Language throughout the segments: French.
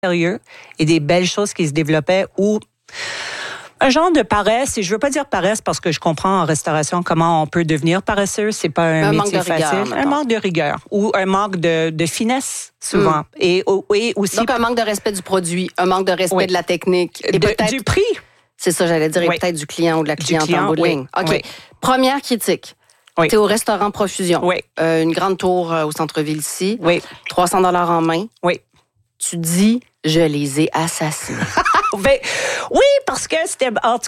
sérieux et des belles choses qui se développaient où un genre de paresse, et je veux pas dire paresse parce que je comprends en restauration comment on peut devenir paresseux, c'est pas un métier facile. Un manque de rigueur ou un manque de finesse souvent. Et aussi donc un manque de respect du produit, un manque de respect de la technique. Et peut-être du prix. C'est ça, j'allais dire, et peut-être du client ou de la cliente en bout de ligne. OK. Première critique. Tu es au restaurant Profusion. Une grande tour au centre-ville ici. 300 $ en main. Tu dis, je les ai assassinés. Oui, parce que c'était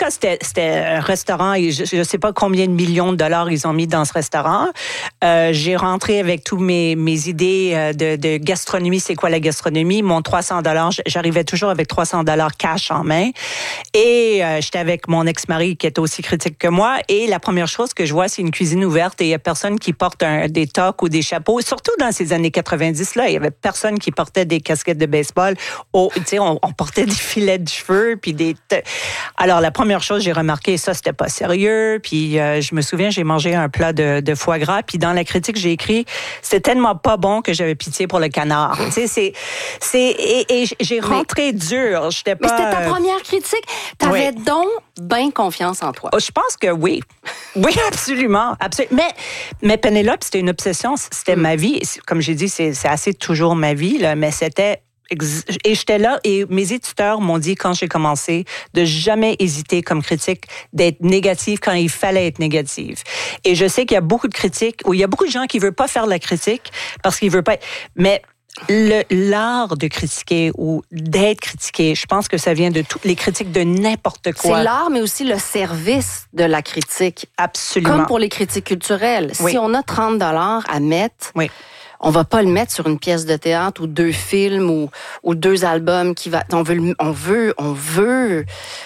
un restaurant et je ne sais pas combien de millions de dollars ils ont mis dans ce restaurant. J'ai rentré avec tous mes idées de gastronomie. C'est quoi la gastronomie? Mon 300 $, j'arrivais toujours avec 300 $ cash en main. Et j'étais avec mon ex-mari qui était aussi critique que moi. Et la première chose que je vois, c'est une cuisine ouverte et il y a personne qui porte des toques ou des chapeaux. Surtout dans ces années 90-là, il y avait personne qui portait des casquettes de baseball. On portait des filets de cheveux puis alors la première chose j'ai remarqué, ça c'était pas sérieux, puis je me souviens, j'ai mangé un plat de foie gras, puis dans la critique j'ai écrit c'était tellement pas bon que j'avais pitié pour le canard. Tu sais, et j'ai rentré dur, j'étais pas. Mais c'était ta première critique, t'avais donc bien confiance en toi. Je pense que oui. Oui, absolument. Mais Pénélope, c'était une obsession, c'était ma vie, comme j'ai dit, c'est assez toujours ma vie là, mais c'était. Et j'étais là et mes éditeurs m'ont dit quand j'ai commencé de jamais hésiter comme critique d'être négative quand il fallait être négative. Et je sais qu'il y a beaucoup de critiques ou il y a beaucoup de gens qui veulent pas faire la critique parce qu'ils veulent pas. Mais l'art de critiquer ou d'être critiqué, je pense que ça vient de toutes les critiques de n'importe quoi. C'est l'art, mais aussi le service de la critique. Absolument. Comme pour les critiques culturelles. Si on a 30 $ à mettre. On va pas le mettre sur une pièce de théâtre ou 2 films ou 2 albums on veut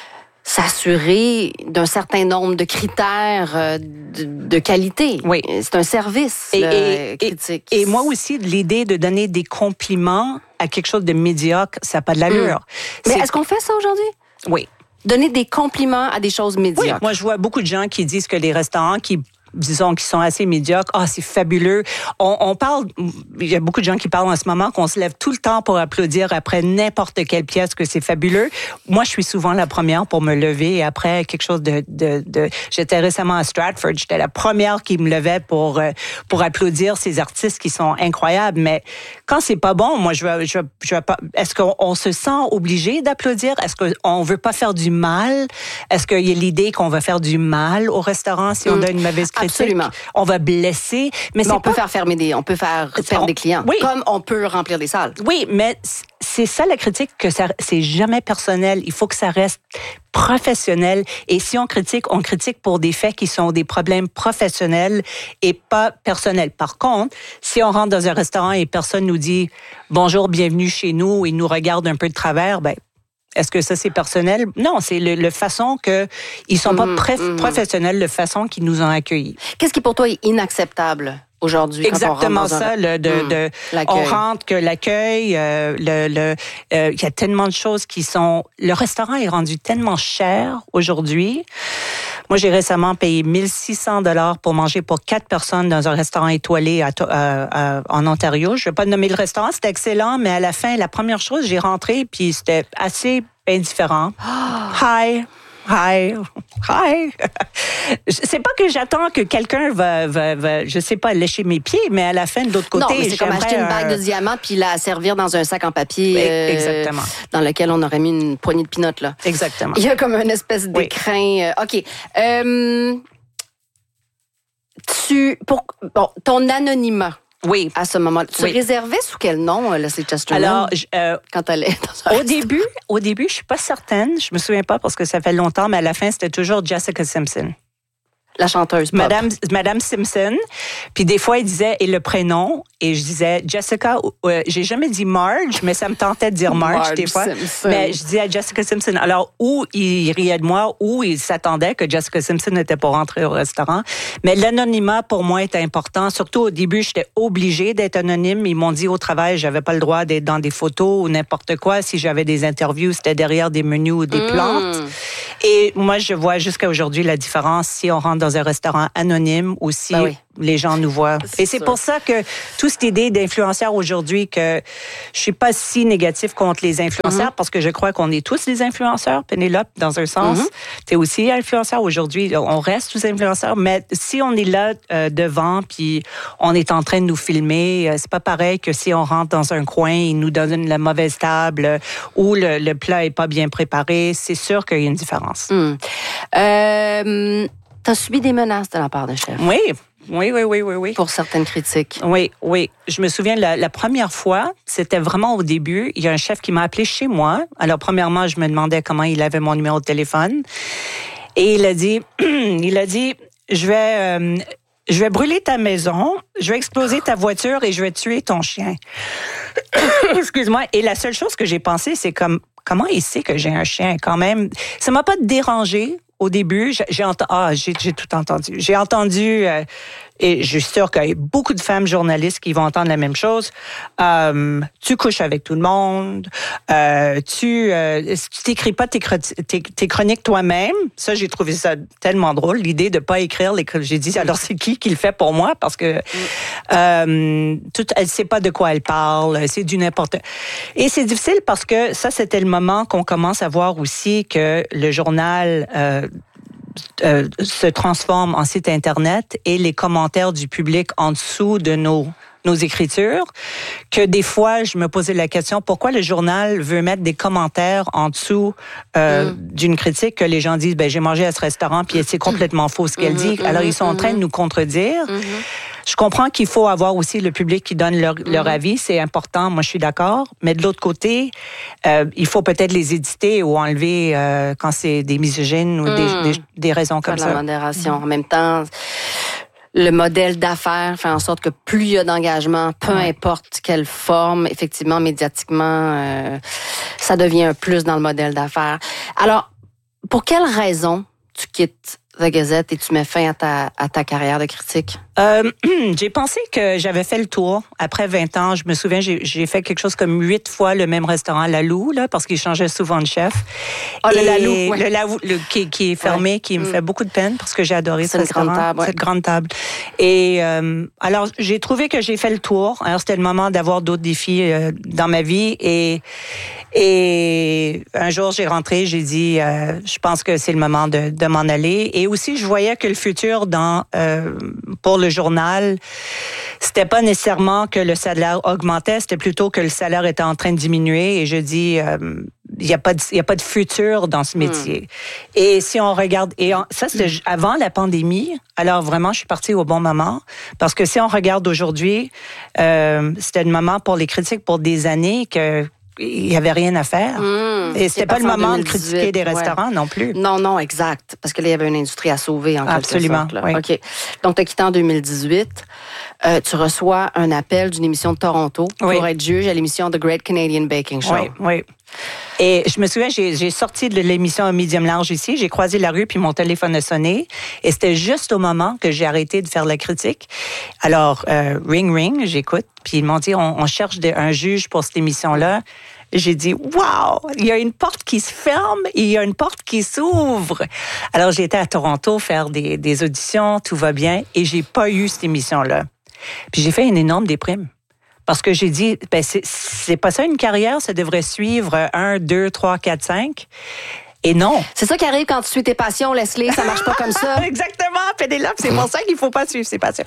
s'assurer d'un certain nombre de critères de qualité. C'est un service critique. Et moi aussi, l'idée de donner des compliments à quelque chose de médiocre, ça n'a pas de l'allure. Mais est-ce qu'on fait ça aujourd'hui? Oui. Donner des compliments à des choses médiocres. Oui, moi je vois beaucoup de gens qui disent que les restaurants qui sont assez médiocres. C'est fabuleux. On parle, il y a beaucoup de gens qui parlent en ce moment qu'on se lève tout le temps pour applaudir après n'importe quelle pièce que c'est fabuleux. Moi, je suis souvent la première pour me lever et après quelque chose j'étais récemment à Stratford, j'étais la première qui me levait pour applaudir ces artistes qui sont incroyables. Mais quand c'est pas bon, moi, je veux pas, est-ce qu'on se sent obligé d'applaudir? Est-ce qu'on veut pas faire du mal? Est-ce qu'il y a l'idée qu'on va faire du mal au restaurant si on donne une mauvaise critique? Absolument. On va blesser. Mais on peut faire fermer on peut faire perdre des clients. Comme on peut remplir des salles. Oui, mais c'est ça la critique, que c'est jamais personnel. Il faut que ça reste professionnel. Et si on critique pour des faits qui sont des problèmes professionnels et pas personnels. Par contre, si on rentre dans un restaurant et personne nous dit « Bonjour, bienvenue chez nous » et nous regarde un peu de travers, est-ce que ça, c'est personnel? Non, c'est la façon qu'ils sont pas professionnels, la façon qu'ils nous ont accueillis. Qu'est-ce qui, pour toi, est inacceptable aujourd'hui? Exactement ça, on rentre, que l'accueil, il y a tellement de choses qui sont... Le restaurant est rendu tellement cher aujourd'hui. Moi, j'ai récemment payé 1 600 $ pour manger pour 4 personnes dans un restaurant étoilé en Ontario. Je ne vais pas nommer le restaurant, c'était excellent, mais à la fin, la première chose, j'ai rentré, puis c'était assez indifférent. Hi. C'est pas que j'attends que quelqu'un va, je sais pas, lécher mes pieds, mais à la fin, de l'autre côté... Non, mais c'est comme acheter une bague de diamants puis la servir dans un sac en papier exactement. Dans lequel on aurait mis une poignée de pinottes, là. Exactement. Il y a comme une espèce d'écrin. OK. Ton anonymat... Oui. À ce moment-là. Tu réservais sous quel nom, Leslie Chesterman? Alors, quand elle est dans au début, je suis pas certaine. Je me souviens pas parce que ça fait longtemps, mais à la fin, c'était toujours Jessica Simpson. La chanteuse pop. Madame Simpson. Puis des fois, il disait, et le prénom, et je disais Jessica, j'ai jamais dit Marge, mais ça me tentait de dire Marge des fois. Simpson. Mais je disais Jessica Simpson. Alors, ou il riait de moi, ou il s'attendait que Jessica Simpson n'était pas rentrée au restaurant. Mais l'anonymat, pour moi, est important. Surtout au début, j'étais obligée d'être anonyme. Ils m'ont dit au travail, j'avais pas le droit d'être dans des photos ou n'importe quoi. Si j'avais des interviews, c'était derrière des menus ou des plantes. Et moi, je vois jusqu'à aujourd'hui la différence si on rentre dans un restaurant anonyme ou si les gens nous voient. Et c'est pour ça que toute cette idée d'influenceurs aujourd'hui, que je suis pas si négative contre les influenceurs, parce que je crois qu'on est tous des influenceurs. Pénélope, dans un sens, tu es aussi influenceur. Aujourd'hui, on reste tous influenceurs, mais si on est là devant, puis on est en train de nous filmer, c'est pas pareil que si on rentre dans un coin, ils nous donnent la mauvaise table ou le plat est pas bien préparé. C'est sûr qu'il y a une différence. T'as subi des menaces de la part de chefs? Oui. Pour certaines critiques? Oui. Je me souviens, la première fois, c'était vraiment au début, il y a un chef qui m'a appelé chez moi. Alors, premièrement, je me demandais comment il avait mon numéro de téléphone. Et il a dit, je vais brûler ta maison, je vais exploser ta voiture et je vais tuer ton chien. Excuse-moi. Et la seule chose que j'ai pensé, c'est comment il sait que j'ai un chien quand même. Ça m'a pas dérangé. Au début, j'ai tout entendu. J'ai entendu, et je suis sûre qu'il y a beaucoup de femmes journalistes qui vont entendre la même chose. Tu couches avec tout le monde. Tu t'écris pas tes chroniques toi-même. Ça, j'ai trouvé ça tellement drôle, l'idée de pas écrire les chroniques. J'ai dit, alors c'est qui le fait pour moi? Parce que elle sait pas de quoi elle parle. C'est du n'importe. Et c'est difficile parce que ça, c'était le moment qu'on commence à voir aussi que le journal se transforme en site Internet et les commentaires du public en dessous de nos écritures, que des fois, je me posais la question, pourquoi le journal veut mettre des commentaires en dessous d'une critique que les gens disent, j'ai mangé à ce restaurant, puis c'est complètement faux ce qu'elle dit. Alors, ils sont en train de nous contredire. Je comprends qu'il faut avoir aussi le public qui donne leur avis, c'est important, moi je suis d'accord, mais de l'autre côté, il faut peut-être les éditer ou enlever quand c'est des misogynes ou des raisons comme ça. La modération. En même temps, le modèle d'affaires fait en sorte que plus il y a d'engagement, peu importe quelle forme, effectivement, médiatiquement, ça devient un plus dans le modèle d'affaires. Alors, pour quelle raison tu quittes The Gazette et tu mets fin à ta carrière de critique? J'ai pensé que j'avais fait le tour. Après 20 ans, je me souviens, j'ai fait quelque chose comme 8 fois le même restaurant, La Loue, là, parce qu'il changeait souvent de chef. Le La Loue, ouais. Le La Loue, qui est fermé, qui me fait beaucoup de peine parce que j'ai adoré ce restaurant. Cette grande table. Et alors, j'ai trouvé que j'ai fait le tour. Alors, c'était le moment d'avoir d'autres défis dans ma vie. Et un jour, j'ai rentré, j'ai dit, je pense que c'est le moment de m'en aller. Et aussi, je voyais que le futur pour le journal, c'était pas nécessairement que le salaire augmentait, c'était plutôt que le salaire était en train de diminuer. Et je dis, il y a pas de futur dans ce métier. Et si on regarde, ça c'était avant la pandémie. Alors vraiment, je suis partie au bon moment parce que si on regarde aujourd'hui, c'était le moment pour les critiques pour des années que il y avait rien à faire. Et c'était pas le moment de critiquer des restaurants non plus. Non, exact. Parce que là, il y avait une industrie à sauver en quelque sorte. Absolument. Oui. OK. Donc, tu as quitté en 2018. Tu reçois un appel d'une émission de Toronto pour être juge à l'émission The Great Canadian Baking Show. Oui. Et je me souviens, j'ai sorti de l'émission Medium Large ici, j'ai croisé la rue, puis mon téléphone a sonné. Et c'était juste au moment que j'ai arrêté de faire la critique. Alors, ring, j'écoute. Puis ils m'ont dit, on cherche un juge pour cette émission-là. J'ai dit, wow, il y a une porte qui se ferme et il y a une porte qui s'ouvre. Alors, j'ai été à Toronto faire des auditions, tout va bien, et j'ai pas eu cette émission-là. Puis j'ai fait une énorme déprime. Parce que j'ai dit, c'est pas ça une carrière, ça devrait suivre 1, 2, 3, 4, 5. Et non. C'est ça qui arrive quand tu suis tes passions, Leslie, ça marche pas comme ça. Exactement, Pénélope, c'est pour ça qu'il faut pas suivre ses passions.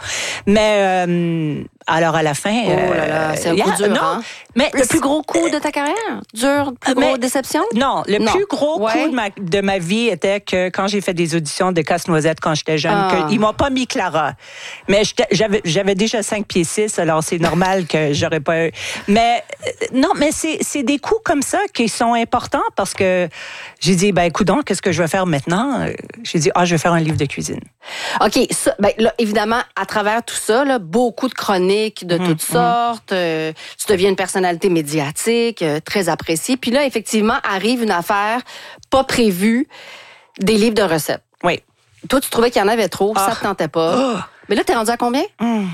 Mais alors à la fin, c'est un coup dur, non, hein? Mais le plus gros coup de ta carrière? Plus gros déception? Non, le plus gros coup de ma vie était que quand j'ai fait des auditions de Casse-Noisette quand j'étais jeune, ils m'ont pas mis Clara. Mais j'avais déjà 5 pieds 6, alors c'est normal que j'aurais pas eu. Mais non, mais c'est des coups comme ça qui sont importants parce que j'ai dit, coudonc, qu'est-ce que je vais faire maintenant? J'ai dit, je vais faire un livre de cuisine. OK, ça, là, évidemment, à travers tout ça, là, beaucoup de chroniques de toutes sortes, tu deviens une personnalité médiatique, très appréciée. Puis là, effectivement, arrive une affaire pas prévue, des livres de recettes. Oui. Toi, tu trouvais qu'il y en avait trop, ça te tentait pas. Mais là, t'es rendu à combien?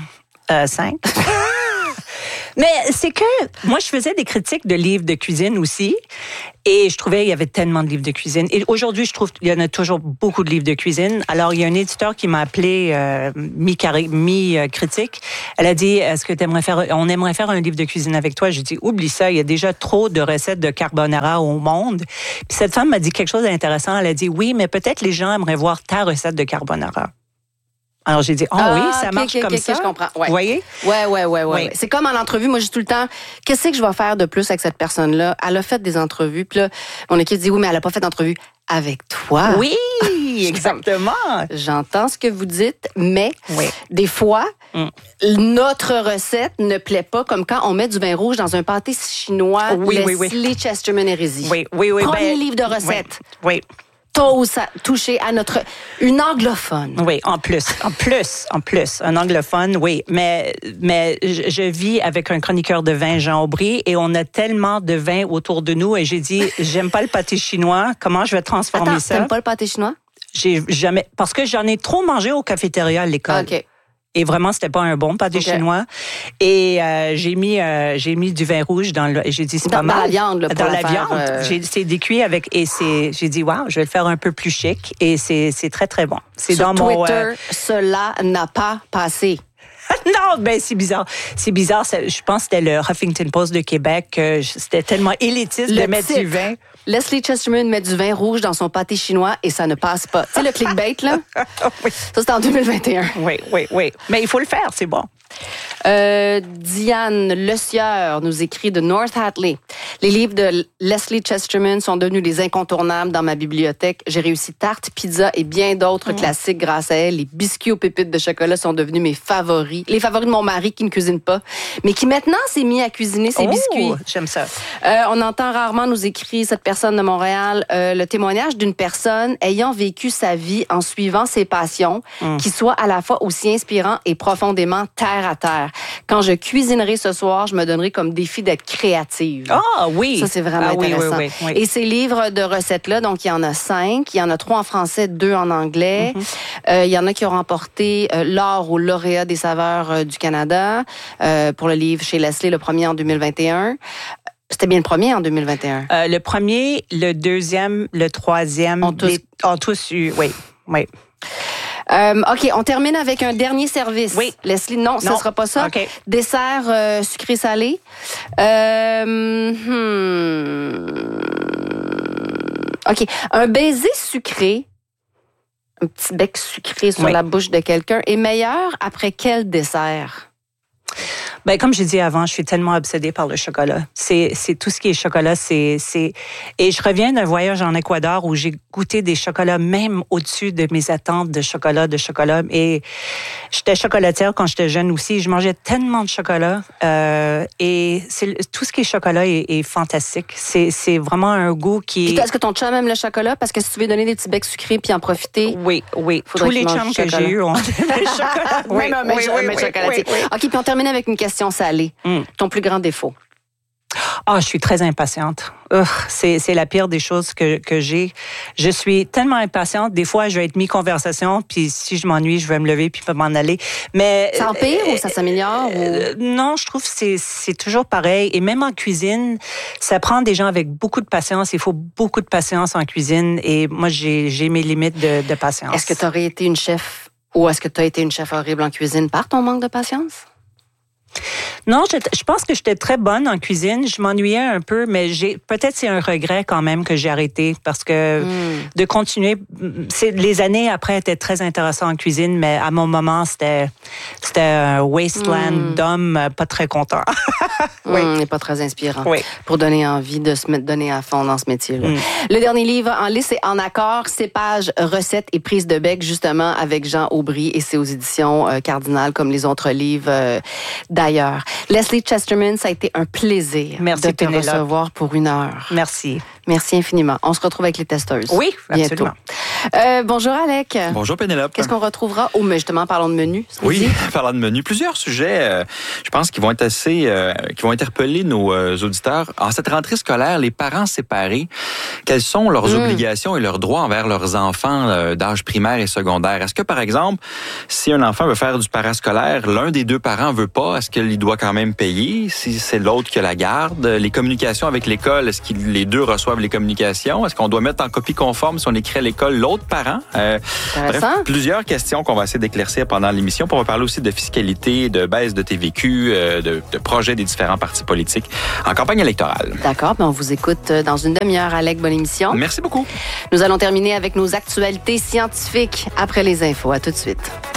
5. Mais c'est que moi, je faisais des critiques de livres de cuisine aussi. Et je trouvais qu'il y avait tellement de livres de cuisine. Et aujourd'hui, je trouve qu'il y en a toujours beaucoup de livres de cuisine. Alors, il y a un éditeur qui m'a appelé mi-critique. Elle a dit, est-ce que on aimerait faire un livre de cuisine avec toi? J'ai dit, oublie ça, il y a déjà trop de recettes de carbonara au monde. Puis cette femme m'a dit quelque chose d'intéressant. Elle a dit, oui, mais peut-être les gens aimeraient voir ta recette de carbonara. Alors, j'ai dit, oui, ça marche comme ça. Je comprends. Ouais. Vous voyez? Oui. C'est comme en entrevue. Moi, j'ai tout le temps, qu'est-ce que je vais faire de plus avec cette personne-là? Elle a fait des entrevues. Puis là, mon équipe dit, oui, mais elle n'a pas fait d'entrevue avec toi. Oui, exactement. J'entends ce que vous dites, mais des fois, notre recette ne plaît pas, comme quand on met du vin rouge dans un pâté chinois, Leslie Chesterman Hérésie. Oui. Premier livre de recettes. Oui. T'oses toucher à une anglophone. Oui, en plus, un anglophone, oui. Mais je vis avec un chroniqueur de vin, Jean Aubry, et on a tellement de vin autour de nous, et j'ai dit, j'aime pas le pâté chinois, comment je vais transformer ça? T'aimes pas le pâté chinois? J'ai jamais, parce que j'en ai trop mangé au cafétéria à l'école. OK. Et vraiment, c'était pas un bon pâté chinois. Et j'ai mis du vin rouge dans le. J'ai dit c'est pas mal. Dans la viande, là, dans la viande. C'est décuit avec. Et j'ai dit wow, je vais le faire un peu plus chic. Et c'est très très bon. C'est sur dans Twitter, cela n'a pas passé. Non, ben c'est bizarre. C'est bizarre. Je pense que c'était le Huffington Post de Québec. C'était tellement élitiste de mettre du vin. Leslie Chesterman met du vin rouge dans son pâté chinois et ça ne passe pas. Tu sais, le clickbait, là? Oui. Ça, c'est en 2021. Oui. Mais il faut le faire, c'est bon. Diane Le Sieur nous écrit de North Hatley. Les livres de Leslie Chesterman sont devenus des incontournables dans ma bibliothèque. J'ai réussi tarte, pizza et bien d'autres classiques grâce à elle. Les biscuits aux pépites de chocolat sont devenus mes favoris. Les favoris de mon mari qui ne cuisine pas, mais qui maintenant s'est mis à cuisiner ses biscuits. J'aime ça. On entend rarement, nous écrit cette personne de Montréal, le témoignage d'une personne ayant vécu sa vie en suivant ses passions, qui soit à la fois aussi inspirant et profondément terre à terre. Quand je cuisinerai ce soir, je me donnerai comme défi d'être créative. Ah oui! Ça, c'est vraiment intéressant. Oui. Et ces livres de recettes-là, donc il y en a 5. Il y en a 3 en français, 2 en anglais. Il y en a qui ont remporté l'or au lauréat des saveurs du Canada pour le livre chez Leslie, le premier en 2021. C'était bien le premier en 2021? Le premier, le deuxième, le troisième. Ont tous eu, oui. OK, on termine avec un dernier service. Oui. Leslie, non, ça ne sera pas ça. Okay. Dessert sucré-salé. OK, un baiser sucré, un petit bec sucré sur la bouche de quelqu'un, est meilleur après quel dessert? Ben, comme j'ai dit avant, je suis tellement obsédée par le chocolat. C'est tout ce qui est chocolat. Et je reviens d'un voyage en Équateur où j'ai goûté des chocolats même au-dessus de mes attentes de chocolat. Et j'étais chocolatière quand j'étais jeune aussi. Je mangeais tellement de chocolat. Et tout ce qui est chocolat est fantastique. C'est vraiment un goût qui... Puis est-ce que ton chum aime le chocolat? Parce que si tu veux donner des petits becs sucrés puis en profiter... Oui. Tous les chums que j'ai eus ont le chocolat. Même un mec chocolatier. OK, puis on termine avec une question salée. Ton plus grand défaut? Je suis très impatiente. C'est la pire des choses que j'ai. Je suis tellement impatiente. Des fois, je vais être mi-conversation, puis si je m'ennuie, je vais me lever puis m'en aller. Mais ça empire ou ça s'améliore? Non, je trouve que c'est toujours pareil. Et même en cuisine, ça prend des gens avec beaucoup de patience. Il faut beaucoup de patience en cuisine. Et moi, j'ai mes limites de patience. Est-ce que tu aurais été une chef ou est-ce que tu as été une chef horrible en cuisine par ton manque de patience? Non, je pense que j'étais très bonne en cuisine. Je m'ennuyais un peu, mais peut-être c'est un regret quand même que j'ai arrêté parce que de continuer, les années après étaient très intéressantes en cuisine, mais à mon moment c'était un wasteland d'hommes pas très contents. Et pas très inspirant. Pour donner envie de se donner à fond dans ce métier-là. Le dernier livre en liste, c'est En accord, cépage, recettes et prise de bec, justement avec Jean Aubry, et c'est aux éditions Cardinal comme les autres livres d'ailleurs. Leslie Chesterman, ça a été un plaisir de te recevoir pour 1 heure. Merci. Merci infiniment. On se retrouve avec les testeuses. Oui, absolument. Bonjour Alec. Bonjour Pénélope. Qu'est-ce qu'on retrouvera? Mais justement, parlons de menu. Oui, parlons de menu. Plusieurs sujets, je pense, qui vont être qui vont interpeller nos auditeurs. En cette rentrée scolaire, les parents séparés Quelles sont leurs obligations et leurs droits envers leurs enfants d'âge primaire et secondaire? Est-ce que, par exemple, si un enfant veut faire du parascolaire, l'un des deux parents veut pas, est-ce qu'il doit quand même payer? Si c'est l'autre qui la garde? Les communications avec l'école, est-ce que les deux reçoivent les communications? Est-ce qu'on doit mettre en copie conforme si on écrit à l'école l'autre parent? Bref, plusieurs questions qu'on va essayer d'éclaircir pendant l'émission. On va parler aussi de fiscalité, de baisse de TVQ, de projets des différents partis politiques en campagne électorale. D'accord, on vous écoute dans une demi-heure, Alec. Bonne émission. Merci beaucoup. Nous allons terminer avec nos actualités scientifiques après les infos. À tout de suite.